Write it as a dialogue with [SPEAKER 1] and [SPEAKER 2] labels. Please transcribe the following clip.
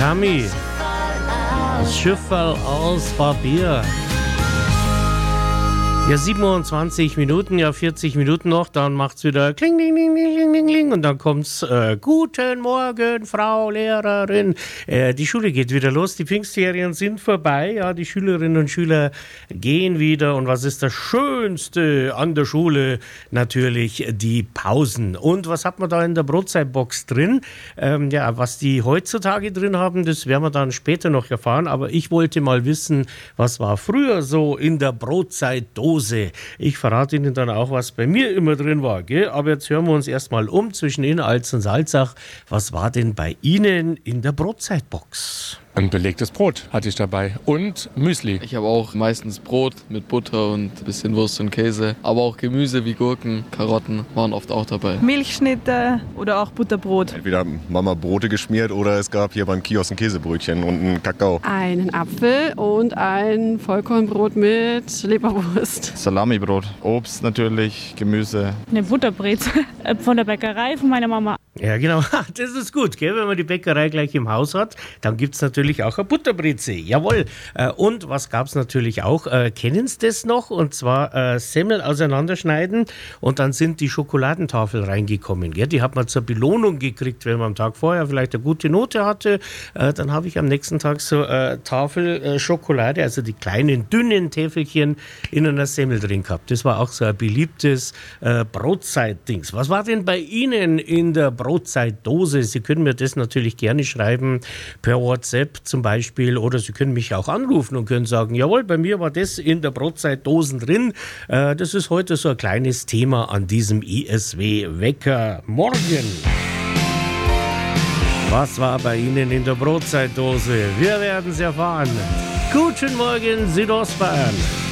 [SPEAKER 1] Kami. Das Schifferl aus Papier. Ja, 27 Minuten, ja 40 Minuten noch, dann macht's wieder kling, kling, kling, kling, kling, kling und dann kommt's, guten Morgen, Frau Lehrerin. Die Schule geht wieder los, die Pfingstferien sind vorbei, ja, die Schülerinnen und Schüler gehen wieder und was ist das Schönste an der Schule? Natürlich die Pausen. Und was hat man da in der Brotzeitbox drin? Ja, was die heutzutage drin haben, das werden wir dann später noch erfahren, aber ich wollte mal wissen, was war früher so in der Brotzeitdose? Ich verrate Ihnen dann auch, was bei mir immer drin war, gell? Aber jetzt hören wir uns erstmal um zwischen Inneralz und Salzach. Was war denn bei Ihnen in der Brotzeitbox?
[SPEAKER 2] Ein belegtes Brot hatte ich dabei und Müsli.
[SPEAKER 3] Ich habe auch meistens Brot mit Butter und ein bisschen Wurst und Käse. Aber auch Gemüse wie Gurken, Karotten waren oft auch dabei.
[SPEAKER 4] Milchschnitte oder auch Butterbrot.
[SPEAKER 5] Entweder hat Mama Brote geschmiert oder es gab hier beim Kiosk ein Käsebrötchen und einen Kakao.
[SPEAKER 6] Einen Apfel und ein Vollkornbrot mit Leberwurst.
[SPEAKER 7] Salamibrot, Obst natürlich, Gemüse.
[SPEAKER 8] Eine Butterbreze von der Bäckerei von meiner Mama.
[SPEAKER 1] Ja, genau. Das ist gut, gell? Wenn man die Bäckerei gleich im Haus hat, dann gibt es natürlich auch eine Butterbreze. Jawohl. Und was gab es natürlich auch? Kennen Sie das noch? Und zwar Semmel auseinanderschneiden und dann sind die Schokoladentafel reingekommen. Gell? Die hat man zur Belohnung gekriegt, wenn man am Tag vorher vielleicht eine gute Note hatte. Dann habe ich am nächsten Tag so Tafel Schokolade, also die kleinen, dünnen Täfelchen in einer Semmel drin gehabt. Das war auch so ein beliebtes Brotzeitdings. Was war denn bei Ihnen in der Brotzeitdose? Sie können mir das natürlich gerne schreiben per WhatsApp zum Beispiel oder Sie können mich auch anrufen und können sagen, jawohl, bei mir war das in der Brotzeitdosen drin. Das ist heute so ein kleines Thema an diesem ISW-Wecker morgen. Was war bei Ihnen in der Brotzeitdose? Wir werden es erfahren. Guten Morgen, Südostbayern.